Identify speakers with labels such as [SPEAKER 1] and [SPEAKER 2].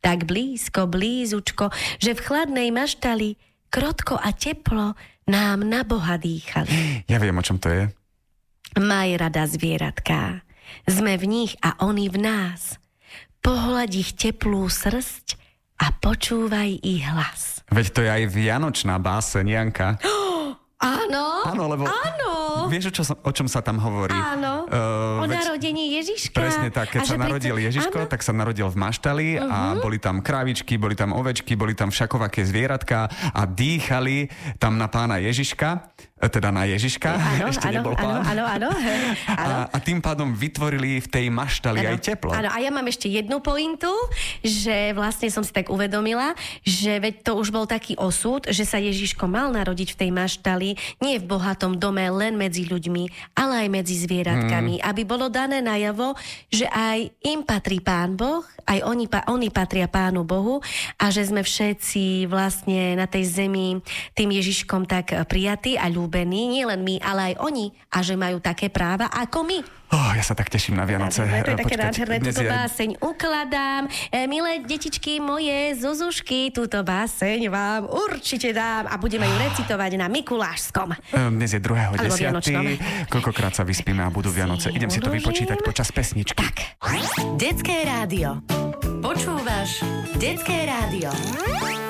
[SPEAKER 1] tak blízko, blízučko, že v chladnej maštali krotko a teplo nám na Boha dýchali.
[SPEAKER 2] Ja viem, o čom to je.
[SPEAKER 1] Maj rada zvieratká, sme v nich a oni v nás. Pohľad ich teplú srsť a počúvaj ich hlas.
[SPEAKER 2] Veď to je aj vianočná báseň, Janka.
[SPEAKER 1] Áno,
[SPEAKER 2] Áno, lebo vieš, o čom sa tam hovorí?
[SPEAKER 1] Áno, o narodení Ježiška.
[SPEAKER 2] Presne tak, keď sa narodil Ježiško, tak sa narodil v maštali a boli tam krávičky, boli tam ovečky, boli tam všakovaké zvieratka a dýchali tam na pána Ježiška, teda na Ježiška, ešte nebol pán.
[SPEAKER 1] Áno.
[SPEAKER 2] A tým pádom vytvorili v tej maštali aj teplo.
[SPEAKER 1] Áno, a ja mám ešte jednu pointu, že vlastne som si tak uvedomila, že veď to už bol taký osud, že sa Ježiško mal narodiť v tej maštali, nie v bohatom dome len medzi ľuďmi, ale aj medzi zvieratkami, aby bolo dané najavo, že aj im patrí Pán Boh, aj oni patria Pánu Bohu a že sme všetci vlastne na tej zemi tým Ježiškom tak prijatí a ľúbení, nie len my, ale aj oni, a že majú také práva ako my.
[SPEAKER 2] Ja sa tak teším na Vianoce.
[SPEAKER 1] To je také nádherné, túto báseň ukladám. Milé detičky moje, Zuzušky, túto báseň vám určite dám a budeme ju recitovať na Mikulášskom.
[SPEAKER 2] Dnes je 2.10. Koľkokrát sa vyspíme a budú Vianoce. Idem si to vypočítať počas pesničky.
[SPEAKER 1] Tak.
[SPEAKER 3] Detské rádio. Počúvaš Detské rádio.